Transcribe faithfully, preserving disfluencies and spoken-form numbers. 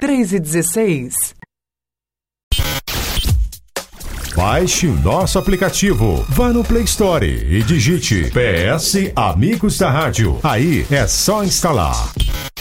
três e dezesseis. Baixe nosso aplicativo. Vá no Play Store e digite P S Amigos da Rádio. Aí é só instalar.